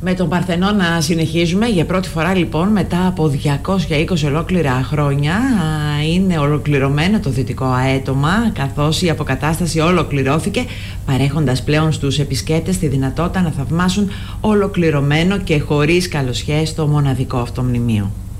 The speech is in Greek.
Με τον Παρθενώνα συνεχίζουμε. Για πρώτη φορά λοιπόν μετά από 220 ολόκληρα χρόνια είναι ολοκληρωμένο το δυτικό αέτομα, καθώς η αποκατάσταση ολοκληρώθηκε, παρέχοντας πλέον στους επισκέπτες τη δυνατότητα να θαυμάσουν ολοκληρωμένο και χωρίς καλοσχές το μοναδικό αυτό μνημείο.